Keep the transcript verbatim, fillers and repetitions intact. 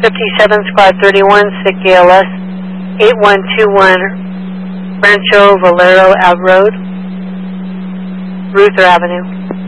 fifty-seven, Squad thirty-one, S I C A L S, eight one two one, Rancho Valero Ave Road, Ruther Avenue.